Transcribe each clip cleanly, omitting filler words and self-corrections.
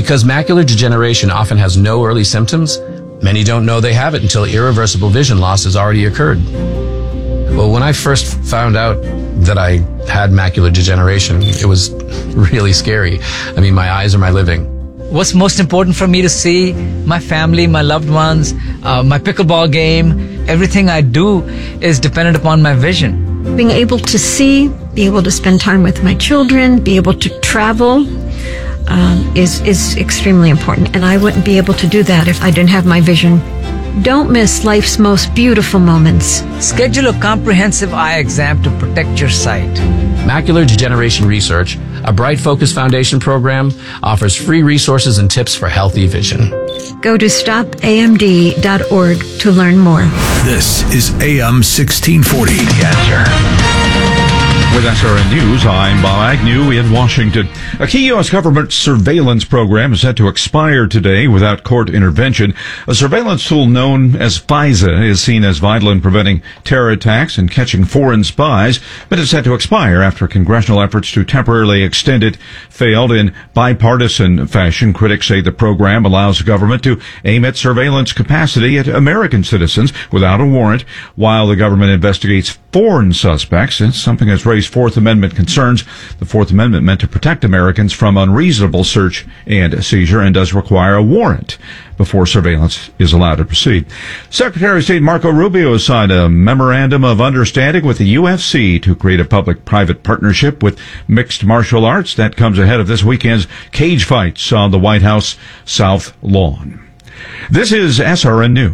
Because macular degeneration often has no early symptoms, many don't know they have it until irreversible vision loss has already occurred. Well, when I first found out that I had macular degeneration, it was really scary. I mean, my eyes are my living. What's most important for me to see? My family, my loved ones, my pickleball game. Everything I do is dependent upon my vision. Being able to see, be able to spend time with my children, be able to travel is extremely important. And I wouldn't be able to do that if I didn't have my vision. Don't miss life's most beautiful moments. Schedule a comprehensive eye exam to protect your sight. Macular Degeneration Research, a Bright Focus Foundation program, offers free resources and tips for healthy vision. Go to stopamd.org to learn more. This is AM 1640. The Answer. With SRN News, I'm Bob Agnew in Washington. A key U.S. government surveillance program is set to expire today without court intervention. A surveillance tool known as FISA is seen as vital in preventing terror attacks and catching foreign spies, but it's set to expire after congressional efforts to temporarily extend it failed in bipartisan fashion. Critics say the program allows the government to aim at surveillance capacity at American citizens without a warrant, while the government investigates foreign suspects. It's something that's raised Fourth Amendment concerns. The Fourth Amendment meant to protect Americans from unreasonable search and seizure and does require a warrant before surveillance is allowed to proceed. Secretary of State Marco Rubio has signed a memorandum of understanding with the UFC to create a public-private partnership with mixed martial arts. That comes ahead of this weekend's cage fights on the White House South Lawn. This is SRN News.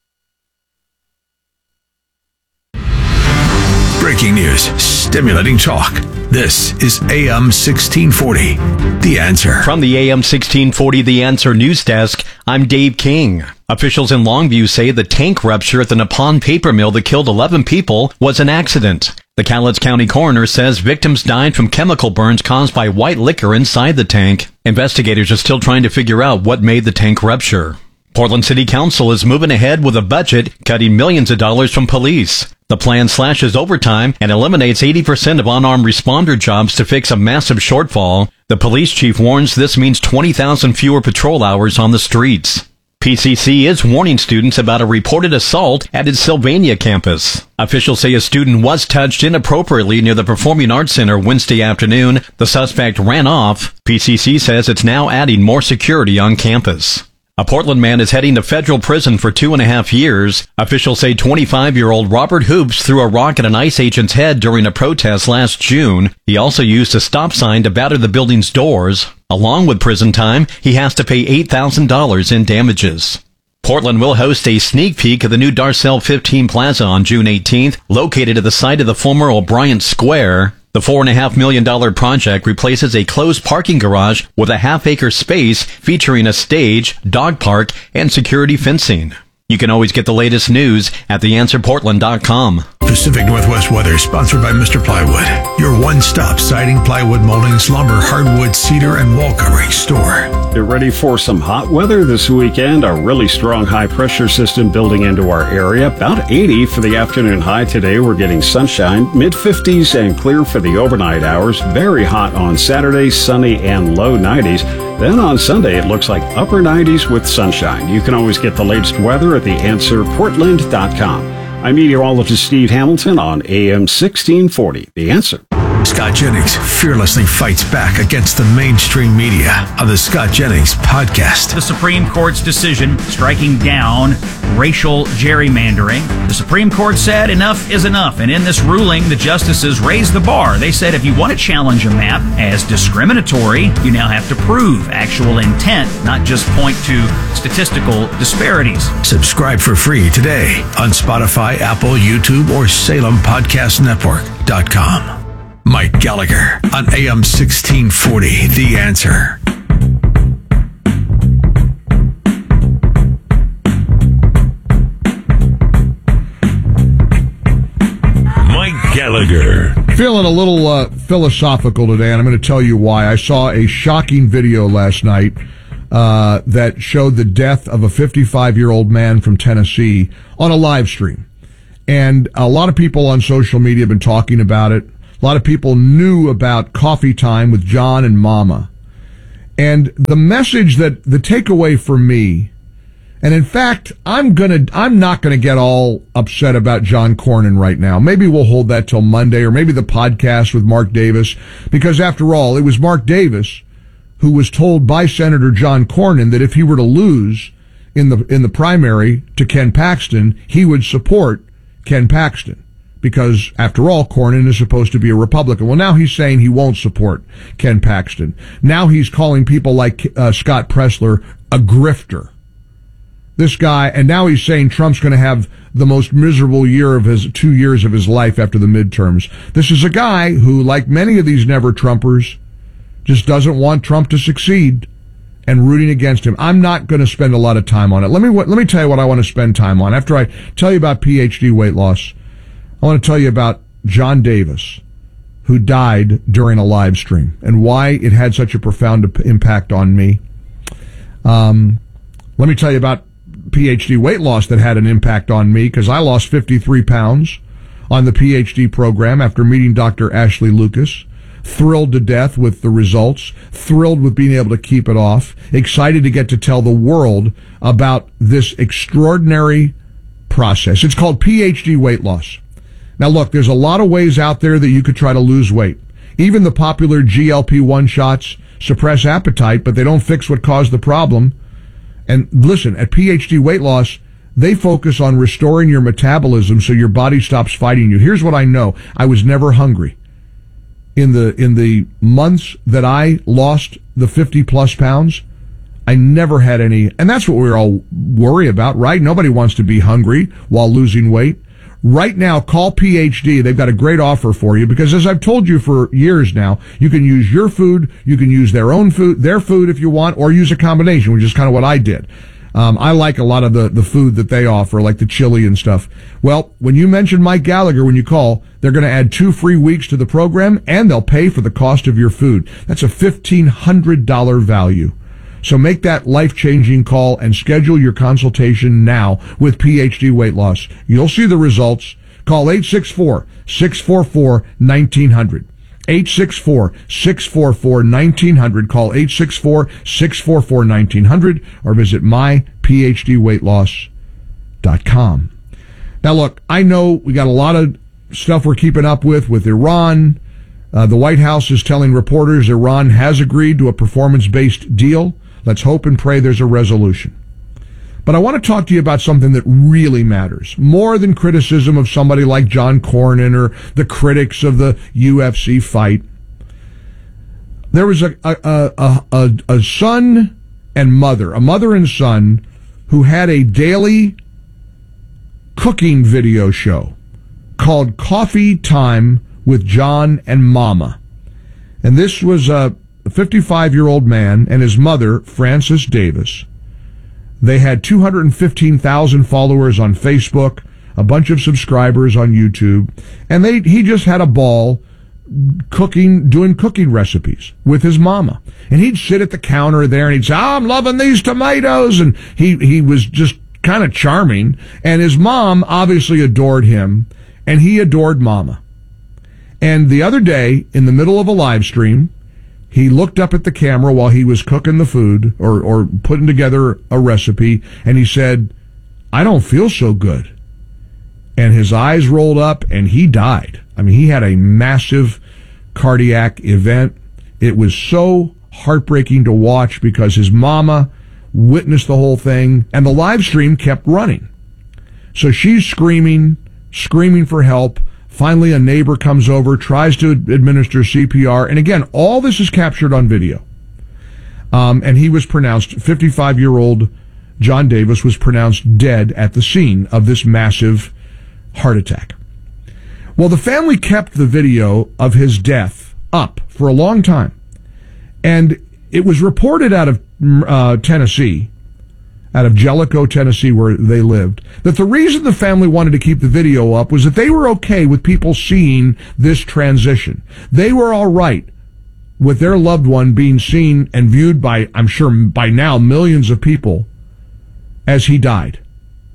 Breaking news, stimulating talk. This is AM 1640, The Answer. From the AM 1640 The Answer news desk, I'm Dave King. Officials in Longview say the tank rupture at the Nippon paper mill that killed 11 people was an accident. The Cowlitz County coroner says victims died from chemical burns caused by white liquor inside the tank. Investigators are still trying to figure out what made the tank rupture. Portland City Council is moving ahead with a budget, cutting millions of dollars from police. The plan slashes overtime and eliminates 80% of unarmed responder jobs to fix a massive shortfall. The police chief warns this means 20,000 fewer patrol hours on the streets. PCC is warning students about a reported assault at its Sylvania campus. Officials say a student was touched inappropriately near the Performing Arts Center Wednesday afternoon. The suspect ran off. PCC says it's now adding more security on campus. A Portland man is heading to federal prison for 2.5 years. Officials say 25-year-old Robert Hoops threw a rock at an ICE agent's head during a protest last June. He also used a stop sign to batter the building's doors. Along with prison time, he has to pay $8,000 in damages. Portland will host a sneak peek of the new Darcel 15 Plaza on June 18th, located at the site of the former O'Brien Square. The $4.5 million project replaces a closed parking garage with a half-acre space featuring a stage, dog park, and security fencing. You can always get the latest news at theanswerportland.com. Pacific Northwest weather sponsored by Mr. Plywood, your one-stop siding, plywood, moldings, lumber, hardwood, cedar, and wall covering store. Get ready for some hot weather this weekend. A really strong high-pressure system building into our area. About 80 for the afternoon high today. We're getting sunshine, mid-50s and clear for the overnight hours. Very hot on Saturday, sunny and low 90s. Then on Sunday, it looks like upper 90s with sunshine. You can always get the latest weather at theanswerportland.com. I'm meteorologist Steve Hamilton on AM 1640. The Answer. Scott Jennings fearlessly fights back against the mainstream media on the Scott Jennings podcast. The Supreme Court's decision striking down racial gerrymandering. The Supreme Court said enough is enough, and in this ruling, the justices raised the bar. They said if you want to challenge a map as discriminatory, you now have to prove actual intent, not just point to statistical disparities. Subscribe for free today on Spotify, Apple, YouTube, or SalemPodcastNetwork.com. Mike Gallagher on AM 1640, The Answer. Mike Gallagher. Feeling a little philosophical today, and I'm going to tell you why. I saw a shocking video last night that showed the death of a 55-year-old man from Tennessee on a live stream. And a lot of people on social media have been talking about it. A lot of people knew about Coffee Time with John and Mama. And the message the takeaway for me, and in fact, I'm not gonna get all upset about John Cornyn right now. Maybe we'll hold that till Monday, or maybe the podcast with Mark Davis, because after all, it was Mark Davis who was told by Senator John Cornyn that if he were to lose in the primary to Ken Paxton, he would support Ken Paxton. Because, after all, Cornyn is supposed to be a Republican. Well, now he's saying he won't support Ken Paxton. Now he's calling people like Scott Pressler a grifter. This guy, and now he's saying Trump's going to have the most miserable 2 years of his life after the midterms. This is a guy who, like many of these never-Trumpers, just doesn't want Trump to succeed and rooting against him. I'm not going to spend a lot of time on it. Let me tell you what I want to spend time on. After I tell you about PhD weight loss, I want to tell you about John Davis, who died during a live stream, and why it had such a profound impact on me. Let me tell you about PhD weight loss that had an impact on me, because I lost 53 pounds on the PhD program after meeting Dr. Ashley Lucas. Thrilled to death with the results, thrilled with being able to keep it off, excited to get to tell the world about this extraordinary process. It's called PhD weight loss. Now look, there's a lot of ways out there that you could try to lose weight. Even the popular GLP-1 shots suppress appetite, but they don't fix what caused the problem. And listen, at PhD weight loss, they focus on restoring your metabolism so your body stops fighting you. Here's what I know. I was never hungry. In the months that I lost the 50 plus pounds, I never had any, and that's what we all worry about, right? Nobody wants to be hungry while losing weight. Right now, call PhD. They've got a great offer for you, because as I've told you for years now, you can use your food, you can use their food if you want, or use a combination, which is kind of what I did. I like a lot of the food that they offer, like the chili and stuff. Well, when you mention Mike Gallagher when you call, they're going to add 2 free weeks to the program, and they'll pay for the cost of your food. That's a $1,500 value. So make that life-changing call and schedule your consultation now with PhD Weight Loss. You'll see the results. Call 864-644-1900. 864-644-1900. Call 864-644-1900 or visit myphdweightloss.com. Now look, I know we got a lot of stuff we're keeping up with Iran. The White House is telling reporters Iran has agreed to a performance-based deal. Let's hope and pray there's a resolution. But I want to talk to you about something that really matters, more than criticism of somebody like John Cornyn or the critics of the UFC fight. There was a son and mother, a mother and son, who had a daily cooking video show called Coffee Time with John and Mama. And this was a 55-year-old man and his mother, Frances Davis. They had 215,000 followers on Facebook, a bunch of subscribers on YouTube, and he just had a ball doing cooking recipes with his mama. And he'd sit at the counter there and he'd say, I'm loving these tomatoes. And he was just kind of charming. And his mom obviously adored him, and he adored Mama. And the other day, in the middle of a live stream, he looked up at the camera while he was cooking the food or putting together a recipe, and he said, I don't feel so good. And his eyes rolled up, and he died. I mean, he had a massive cardiac event. It was so heartbreaking to watch because his mama witnessed the whole thing, and the live stream kept running. So she's screaming for help. Finally, a neighbor comes over, tries to administer CPR, and again, all this is captured on video. And he was pronounced, 55-year-old John Davis was pronounced dead at the scene of this massive heart attack. Well, the family kept the video of his death up for a long time. And it was reported out of Tennessee, out of Jellicoe, Tennessee, where they lived, that the reason the family wanted to keep the video up was that they were okay with people seeing this transition. They were all right with their loved one being seen and viewed by, I'm sure by now, millions of people as he died.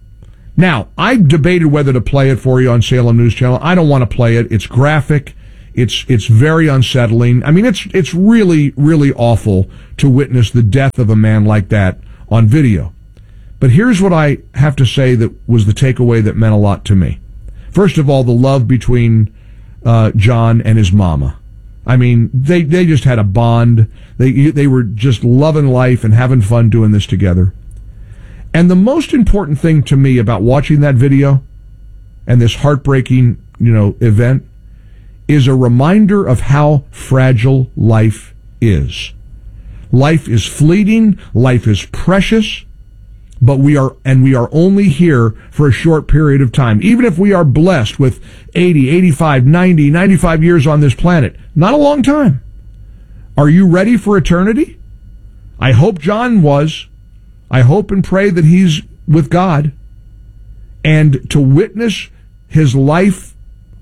Now, I debated whether to play it for you on Salem News Channel. I don't want to play it. It's graphic. It's very unsettling. I mean, it's really, really awful to witness the death of a man like that on video. But here's what I have to say that was the takeaway that meant a lot to me. First of all, the love between John and his mama. I mean, they just had a bond. They were just loving life and having fun doing this together. And the most important thing to me about watching that video and this heartbreaking, event is a reminder of how fragile life is. Life is fleeting, life is precious, but we are only here for a short period of time. Even if we are blessed with 80, 85, 90, 95 years on this planet, not a long time. Are you ready for eternity? I hope John was. I hope and pray that he's with God. And to witness his life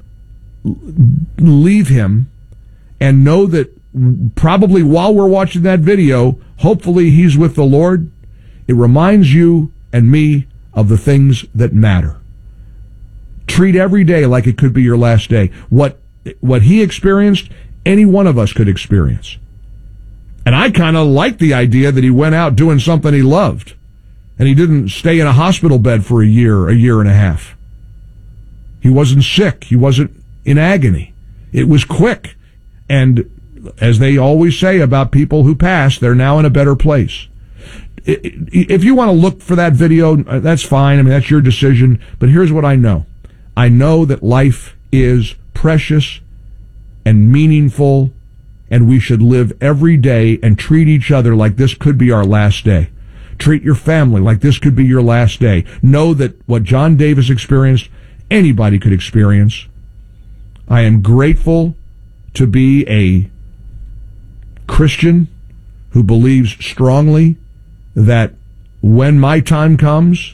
leave him and know that probably while we're watching that video, hopefully he's with the Lord, it reminds you and me of the things that matter. Treat every day like it could be your last day. What he experienced, any one of us could experience. And I kind of like the idea that he went out doing something he loved. And he didn't stay in a hospital bed for a year and a half. He wasn't sick. He wasn't in agony. It was quick. And as they always say about people who pass, they're now in a better place. If you want to look for that video, that's fine. I mean, that's your decision. But here's what I know. I know that life is precious and meaningful, and we should live every day and treat each other like this could be our last day. Treat your family like this could be your last day. Know that what John Davis experienced, anybody could experience. I am grateful to be a Christian who believes strongly that when my time comes,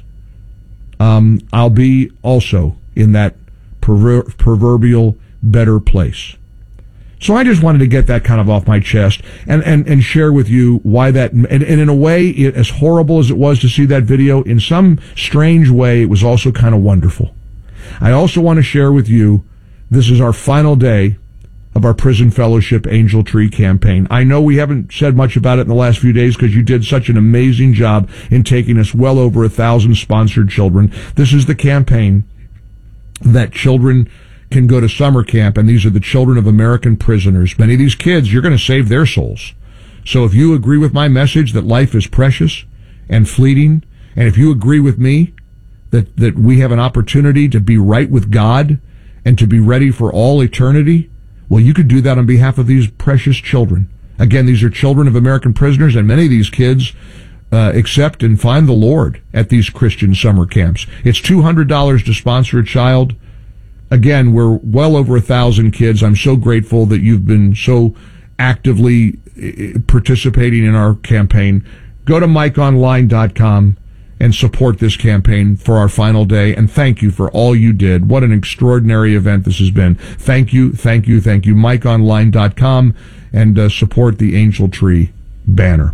I'll be also in that proverbial better place. So I just wanted to get that kind of off my chest and share with you why that, and in a way, as horrible as it was to see that video, in some strange way, it was also kind of wonderful. I also want to share with you, this is our final day of our Prison Fellowship Angel Tree campaign. I know we haven't said much about it in the last few days because you did such an amazing job in taking us well over 1,000 sponsored children. This is the campaign that children can go to summer camp, and these are the children of American prisoners. Many of these kids, you're going to save their souls. So if you agree with my message that life is precious and fleeting, and if you agree with me that we have an opportunity to be right with God and to be ready for all eternity, well, you could do that on behalf of these precious children. Again, these are children of American prisoners, and many of these kids accept and find the Lord at these Christian summer camps. It's $200 to sponsor a child. Again, we're well over 1,000 kids. I'm so grateful that you've been so actively participating in our campaign. Go to MikeOnline.com and support this campaign for our final day. And thank you for all you did. What an extraordinary event this has been. Thank you, thank you, thank you. MikeOnline.com, and support the Angel Tree banner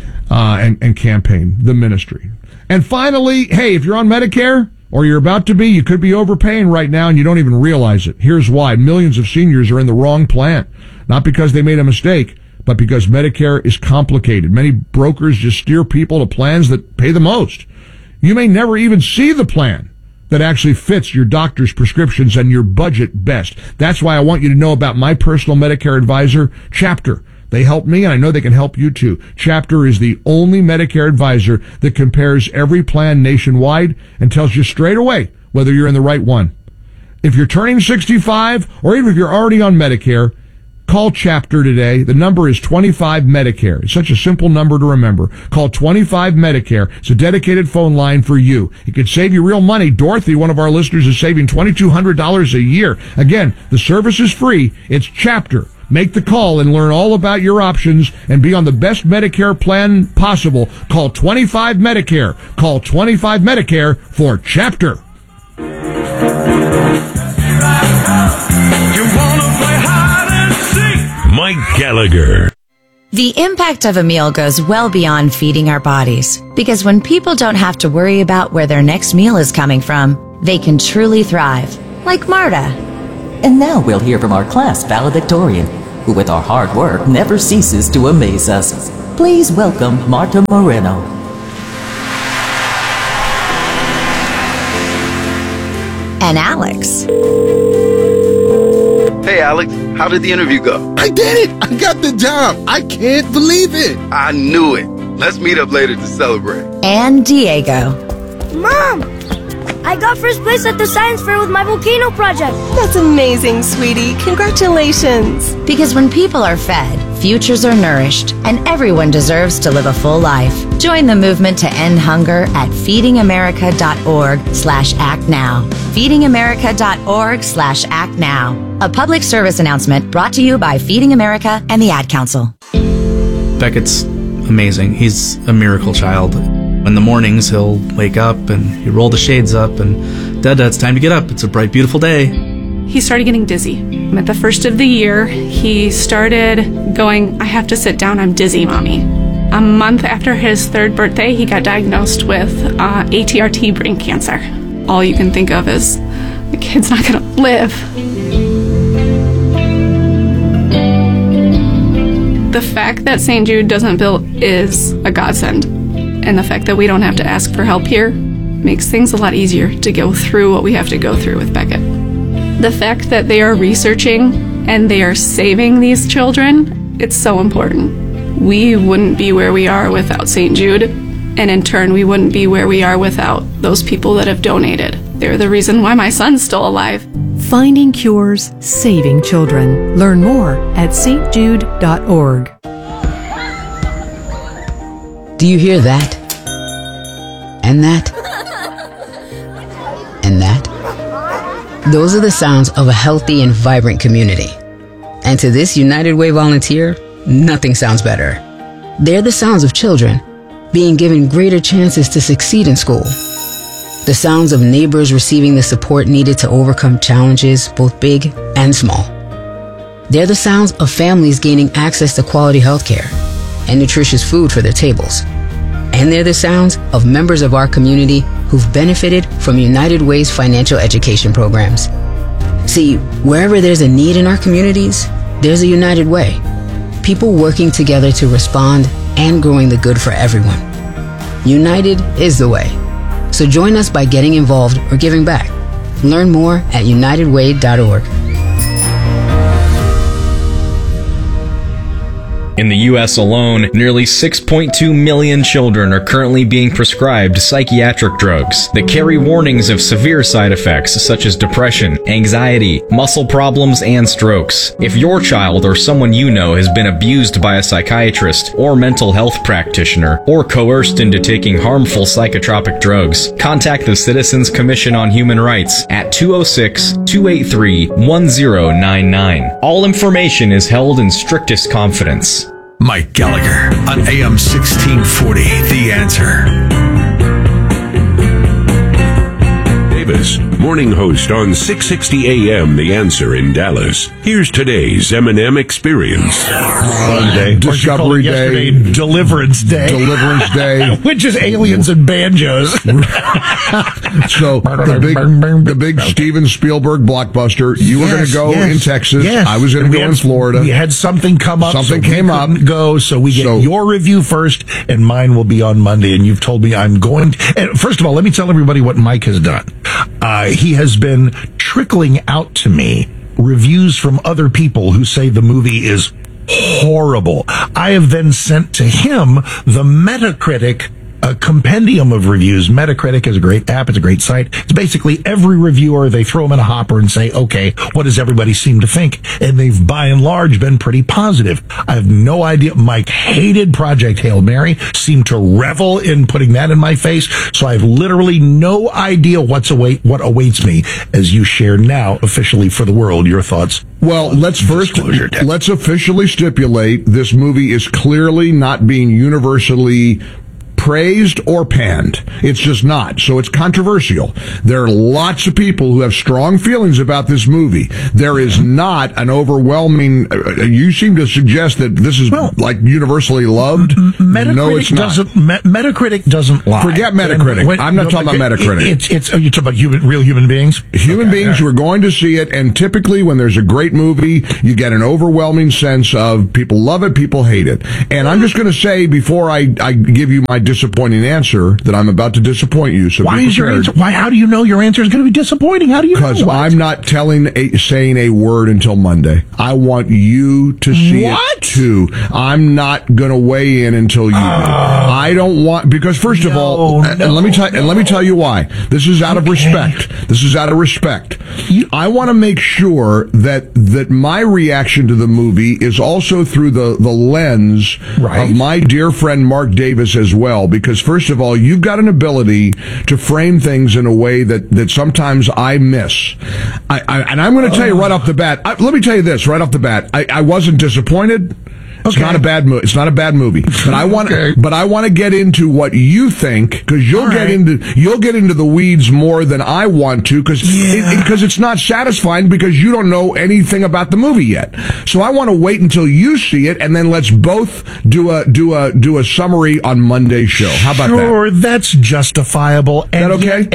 and campaign, the ministry. And finally, hey, if you're on Medicare, or you're about to be, you could be overpaying right now and you don't even realize it. Here's why. Millions of seniors are in the wrong plan. Not because they made a mistake, but because Medicare is complicated. Many brokers just steer people to plans that pay the most. You may never even see the plan that actually fits your doctor's prescriptions and your budget best. That's why I want you to know about my personal Medicare advisor, Chapter. They help me, and I know they can help you too. Chapter is the only Medicare advisor that compares every plan nationwide and tells you straight away whether you're in the right one. If you're turning 65, or even if you're already on Medicare, call Chapter today. The number is 25 Medicare. It's such a simple number to remember. Call 25 Medicare. It's a dedicated phone line for you. It could save you real money. Dorothy, one of our listeners, is saving $2,200 a year. Again, the service is free. It's Chapter. Make the call and learn all about your options and be on the best Medicare plan possible. Call 25 Medicare. Call 25 Medicare for Chapter. Mike Gallagher. The impact of a meal goes well beyond feeding our bodies, because when people don't have to worry about where their next meal is coming from, they can truly thrive, like Marta. And now we'll hear from our class valedictorian, who with our hard work never ceases to amaze us. Please welcome Marta Moreno. And Alex. Hey Alex, how did the interview go? I did it! I got the job! I can't believe it! I knew it. Let's meet up later to celebrate. And Diego. Mom! I got first place at the science fair with my volcano project. That's amazing, sweetie. Congratulations. Because when people are fed, futures are nourished, and everyone deserves to live a full life. Join the movement to end hunger at feedingamerica.org/actnow. feedingamerica.org/actnow. A public service announcement brought to you by Feeding America and the Ad Council. Beckett's amazing. He's a miracle child. In the mornings, he'll wake up and he'll roll the shades up and, Dad, it's time to get up. It's a bright, beautiful day. He started getting dizzy. At the first of the year, he started going, I have to sit down, I'm dizzy, Mommy. A month after his 3rd birthday, he got diagnosed with ATRT brain cancer. All you can think of is, the kid's not going to live. The fact that St. Jude doesn't bill is a godsend. And the fact that we don't have to ask for help here makes things a lot easier to go through what we have to go through with Beckett. The fact that they are researching and they are saving these children, it's so important. We wouldn't be where we are without St. Jude, and in turn, we wouldn't be where we are without those people that have donated. They're the reason why my son's still alive. Finding cures, saving children. Learn more at stjude.org. Do you hear that? And that? And that? Those are the sounds of a healthy and vibrant community. And to this United Way volunteer, nothing sounds better. They're the sounds of children being given greater chances to succeed in school. The sounds of neighbors receiving the support needed to overcome challenges, both big and small. They're the sounds of families gaining access to quality healthcare and nutritious food for their tables. And they're the sounds of members of our community who've benefited from United Way's financial education programs. See, wherever there's a need in our communities, there's a United Way. People working together to respond and growing the good for everyone. United is the way. So join us by getting involved or giving back. Learn more at unitedway.org. In the U.S. alone, nearly 6.2 million children are currently being prescribed psychiatric drugs that carry warnings of severe side effects such as depression, anxiety, muscle problems, and strokes. If your child or someone you know has been abused by a psychiatrist or mental health practitioner or coerced into taking harmful psychotropic drugs, contact the Citizens Commission on Human Rights at 206-283-1099. All information is held in strictest confidence. Mike Gallagher on AM 1640, The Answer. Davis, morning host on 660 AM, The Answer in Dallas. Here's today's M&M Experience. Discovery Day. Deliverance Day. Deliverance Day. Which is aliens and banjos. So the big Steven Spielberg blockbuster. You were going to go in Texas. Yes. I was going to go in Florida. We had something come up. Something came up. Go, so we get your review first, and mine will be on Monday. And you've told me I'm going. And first of all, let me tell everybody what Mike has done. He has been trickling out to me reviews from other people who say the movie is horrible. I have then sent to him the Metacritic compendium of reviews. Metacritic is a great app. It's a great site. It's basically every reviewer, they throw them in a hopper and say, okay, what does everybody seem to think? And they've by and large been pretty positive. I have no idea. Mike hated Project Hail Mary, seemed to revel in putting that in my face. So I have literally no idea what awaits me as you share now officially for the world your thoughts. Well, let's officially stipulate this movie is clearly not being universally praised or panned. It's just not. So it's controversial. There are lots of people who have strong feelings about this movie. There is not an overwhelming... you seem to suggest that this is like universally loved. Metacritic no, it's not. Metacritic doesn't lie. Forget Metacritic. I'm not talking about Metacritic. You're talking about real human beings? Human beings who are going to see it, and typically when there's a great movie, you get an overwhelming sense of people love it, people hate it. And I'm just going to say, before I give you my disappointing answer, that I'm about to disappoint you. So why is your answer? How do you know your answer is going to be disappointing? How do you know? Because I'm not saying a word until Monday. I want you to see it too. I'm not going to weigh in until you do. I don't want, because first of all, and let me tell you why. This is out of respect. This is out of respect. I want to make sure that my reaction to the movie is also through the lens of my dear friend Mark Davis as well, because first of all, you've got an ability to frame things in a way that sometimes I miss. And I'm going to tell you right off the bat, let me tell you this right off the bat, I wasn't disappointed. It's not a bad movie. It's not a bad movie. But I want to get into what you think, because you'll get into the weeds more than I want to, because it's not satisfying, because you don't know anything about the movie yet. So I want to wait until you see it, and then let's both do a summary on Monday's show. How about that? Sure, that's justifiable. Is that okay?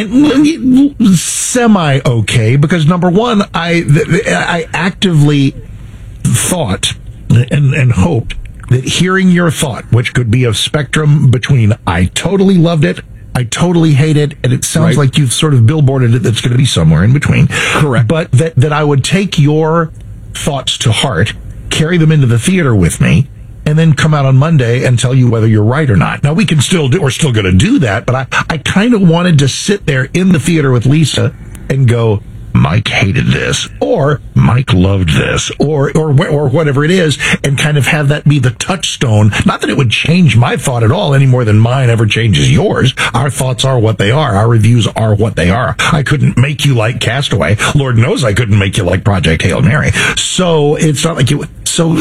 And semi okay, because number one, I actively thought and hoped that hearing your thought, which could be a spectrum between I totally loved it, I totally hate it, and it sounds like you've sort of billboarded it that's going to be somewhere in between. Correct. But that I would take your thoughts to heart, carry them into the theater with me, and then come out on Monday and tell you whether you're right or not. Now, we're still going to do that, but I kind of wanted to sit there in the theater with Lisa and go, Mike hated this, or Mike loved this, or whatever it is, and kind of have that be the touchstone. Not that it would change my thought at all any more than mine ever changes yours. Our thoughts are what they are. Our reviews are what they are. I couldn't make you like Castaway. Lord knows I couldn't make you like Project Hail Mary. So it's not like you. So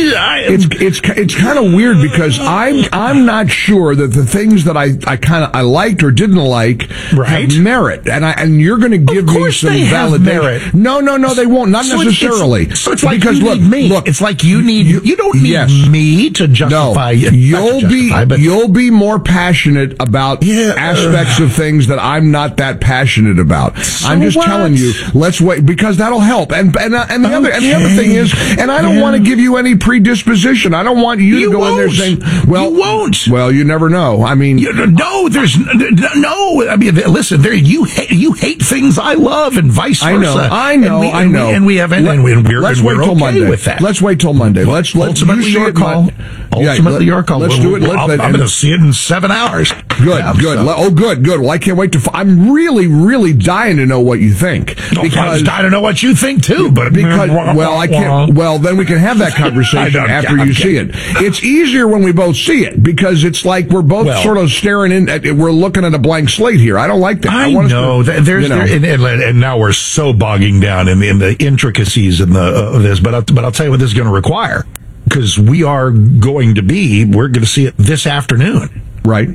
it's kind of weird, because I'm not sure that the things that I liked or didn't like have merit, and you're going to give me some validation. Merit. No, they won't. Not necessarily. So it's like because you need me. Look, it's like you don't need me to justify. No, you'll be more passionate about aspects of things that I'm not that passionate about. So I'm just telling you. Let's wait, because that'll help. And the other thing is, and I don't want to give you any predisposition. I don't want you to go in there saying, "Well, you won't." Well, you never know. I mean, there's no. I mean, listen, you hate things I love, and vice versa. I know. And we haven't. Let's wait till Monday. With that. Let's wait till Monday. Let's ultimately your call. Ultimately your call. Let's do it. I'm going to see it in 7 hours. Good. Oh, good. Well, I can't wait to. I'm really dying to know what you think. Because I was dying to know what you think too. But I can't. Well, then we can have that conversation after you see it. It's easier when we both see it, because it's like we're both sort of staring in. We're looking at a blank slate here. I don't like that. I know. And now we're so bogging down in the intricacies of this. But I'll tell you what this is going to require, because we're going to see it this afternoon. Right.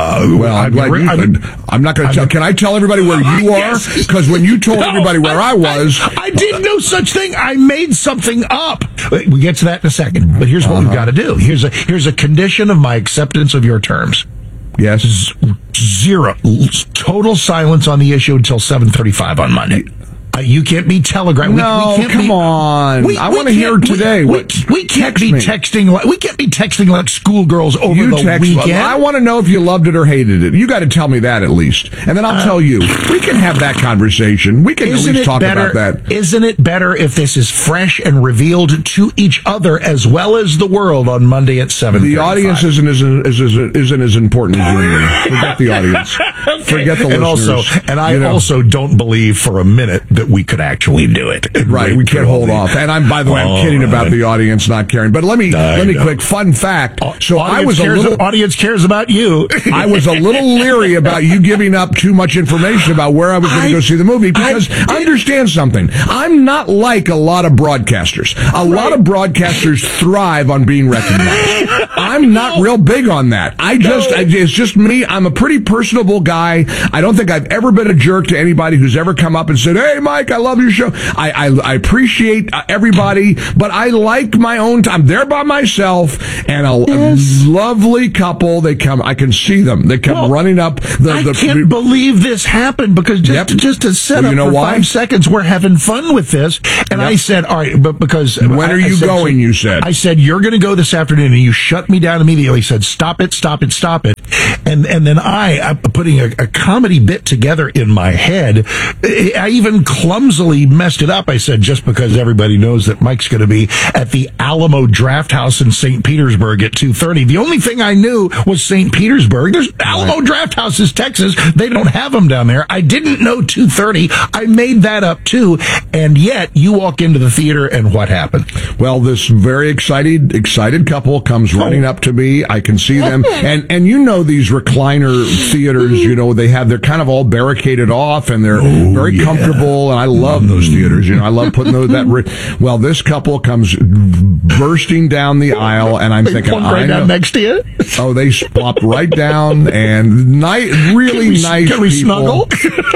I'm not going to tell. Can I tell everybody where you are? Because when you told everybody where I was, I did no such thing. I made something up. We get to that in a second. But here's what we've got to do. Here's a condition of my acceptance of your terms. Yes. Zero. Total silence on the issue until 7:35 on Monday. You can't be telegraphing. Come on. I want to hear today. We can't be texting. We can't be texting like schoolgirls over the weekend. I want to know if you loved it or hated it. You got to tell me that at least, and then I'll tell you. We can have that conversation. We can at least talk about that. Isn't it better if this is fresh and revealed to each other as well as the world on Monday at 7:35? The audience isn't as important as you. Forget the audience. Forget the listeners. I also don't believe for a minute that that we could actually do it. Right, we can't hold off. And I'm, by the way, I'm kidding about the audience not caring. But let me quick fun fact. So audience cares about you. I was a little leery about you giving up too much information about where I was going to go see the movie, because understand something. I'm not like a lot of broadcasters. A lot of broadcasters thrive on being recognized. I'm not real big on that. It's just me. I'm a pretty personable guy. I don't think I've ever been a jerk to anybody who's ever come up and said, "Hey, Mike, I love your show." I appreciate everybody, but I like my own time. I'm there by myself, and a lovely couple. They come. I can see them. They come running up. I can't believe this happened, because just to set up for 5 seconds, we're having fun with this. And I said, all right, but because when are you going? You said. I said, you're going to go this afternoon, and you shut me down immediately. Said, stop it. And then I'm putting a comedy bit together in my head. I even clumsily messed it up. I said, just because everybody knows that Mike's going to be at the Alamo Draft House in St. Petersburg at 2:30. The only thing I knew was St. Petersburg. There's Alamo Draft House is Texas. They don't have them down there. I didn't know 2:30. I made that up too. And yet you walk into the theater, and what happened? Well, this very excited couple comes running up to me. I can see them. And you know these recliner theaters, they're kind of all barricaded off, and they're very comfortable, and I love those theaters. I love putting well, this couple comes bursting down the aisle, and I'm thinking, right down next to you? Oh, they plopped right down, and really nice people. Can we snuggle?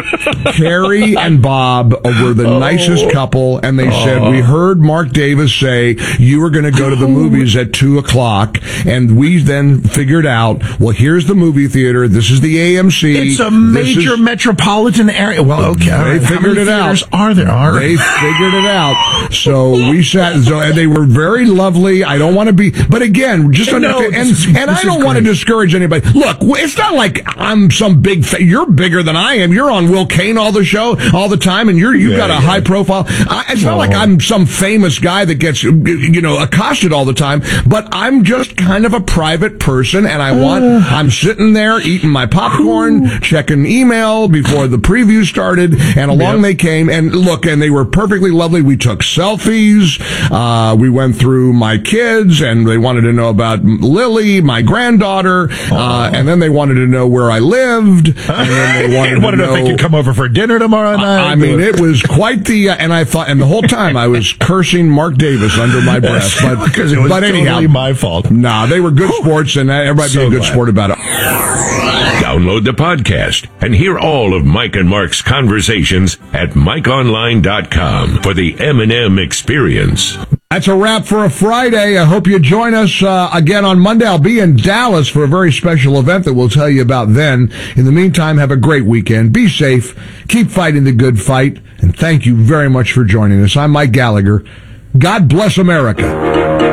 Carrie and Bob were the nicest couple, and they said, we heard Mark Davis say you were going to go to the movies at 2:00, and we then figured out, well, here's the movie theater. This is the AMC. It's a major metropolitan area. Well, okay. They figured it out. Are there? They figured it out. So we sat, and they were very lovely. I don't want to be, but again, just understand, and I don't want to discourage anybody. Look, it's not like I'm some big, you're bigger than I am. You're on Will Kane all the time, and you've got a high profile. It's not like I'm some famous guy that gets, accosted all the time, but I'm just kind of a private person, and I'm sitting there eating my popcorn, checking email before the preview started, and along they came, and they were perfectly lovely. We took selfies. We went through my kids, and they wanted to know about Lily, my granddaughter, and then they wanted to know where I lived, and then they wanted to know if they could come over for dinner tomorrow night. I mean, it was quite the, and the whole time I was cursing Mark Davis under my breath, because it was totally my fault. Nah, they were good sports, and everybody be a good sport about it. Download the podcast and hear all of Mike and Mark's conversations at MikeOnline.com for the M&M experience. That's a wrap for a Friday. I hope you join us again on Monday. I'll be in Dallas for a very special event that we'll tell you about then. In the meantime, have a great weekend. Be safe. Keep fighting the good fight. And thank you very much for joining us. I'm Mike Gallagher. God bless America.